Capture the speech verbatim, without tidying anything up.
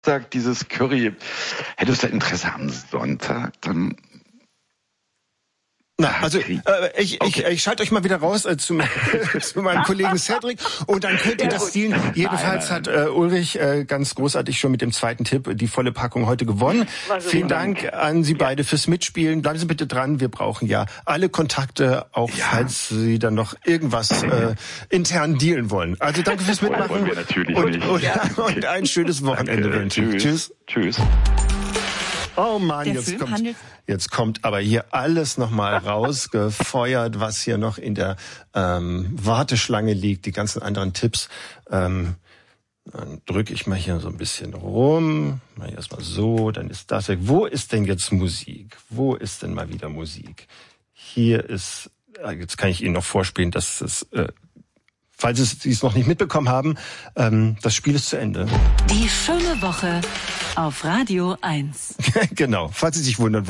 Sagt dieses Curry. Hättest du Interesse am Sonntag? Dann Na, also äh, ich, okay. ich, ich schalte euch mal wieder raus äh, zu, zu meinem Kollegen Cedric und dann könnt ihr das zielen. Jedenfalls hat äh, Ulrich äh, ganz großartig schon mit dem zweiten Tipp die volle Packung heute gewonnen. Vielen Dank an Sie beide fürs Mitspielen. Bleiben Sie bitte dran, wir brauchen ja alle Kontakte, auch ja. falls Sie dann noch irgendwas äh, intern dealen wollen. Also danke fürs Mitmachen wollen wir natürlich und, nicht. Und, ja. und ein schönes Wochenende wünschen. Tschüss. Tschüss. Oh Mann, jetzt kommt, jetzt kommt aber hier alles nochmal rausgefeuert, was hier noch in der ähm, Warteschlange liegt, die ganzen anderen Tipps. Ähm, dann drücke ich mal hier so ein bisschen rum, mal erstmal so, dann ist das weg. Wo ist denn jetzt Musik? Wo ist denn mal wieder Musik? Hier ist, jetzt kann ich Ihnen noch vorspielen, dass es... Äh, Falls Sie es noch nicht mitbekommen haben, ähm, das Spiel ist zu Ende. Die schöne Woche auf Radio eins. Genau, falls Sie sich wundern,